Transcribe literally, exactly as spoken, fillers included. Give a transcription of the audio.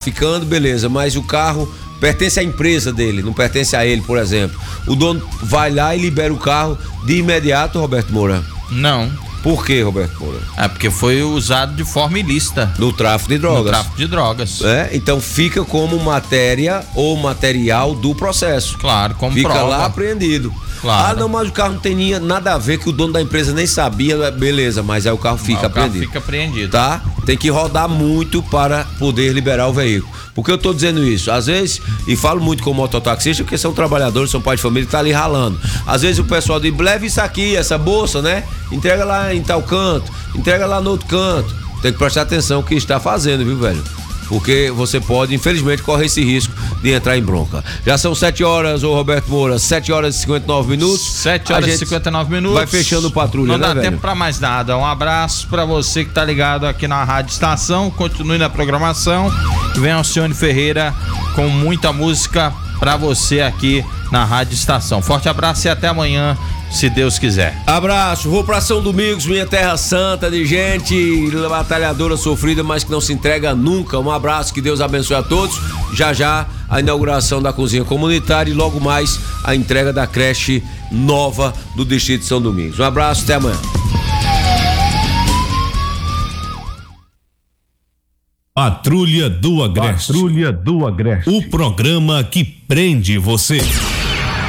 ficando, beleza, mas o carro pertence à empresa dele, não pertence a ele, por exemplo. O dono vai lá e libera o carro de imediato, Roberto Moura? Não. Por quê, Roberto Moura? É porque foi usado de forma ilícita. No tráfico de drogas. No tráfico de drogas. É, então fica como matéria ou material do processo. Claro, como fica prova. lá apreendido. Claro. Ah, não, mas o carro não tem nada a ver, que o dono da empresa nem sabia, beleza, mas aí o carro fica mas o carro apreendido. fica apreendido. Tá? Tem que rodar muito para poder liberar o veículo. Por que eu tô dizendo isso? Às vezes, e falo muito com mototaxista, porque são trabalhadores, são pais de família que tá ali ralando. Às vezes o pessoal diz, leva isso aqui, essa bolsa, né? Entrega lá em tal canto, entrega lá no outro canto. Tem que prestar atenção no que está fazendo, viu, velho? Porque você pode, infelizmente, correr esse risco de entrar em bronca. Já são sete horas, ô Roberto Moura, sete horas e cinquenta e nove minutos. sete horas e cinquenta e nove minutos. Vai fechando o patrulha, Não né, dá velho? tempo pra mais nada. Um abraço pra você que tá ligado aqui na Rádio Estação. Continue na programação. Vem Alcione Ferreira com muita música pra você aqui na Rádio Estação. Forte abraço e até amanhã, se Deus quiser. Abraço, vou pra São Domingos, minha terra santa de gente batalhadora, sofrida, mas que não se entrega nunca. Um abraço, que Deus abençoe a todos. Já já a inauguração da cozinha comunitária e logo mais a entrega da creche nova do distrito de São Domingos. Um abraço, até amanhã. Patrulha do Agreste. Patrulha do Agreste. O programa que prende você.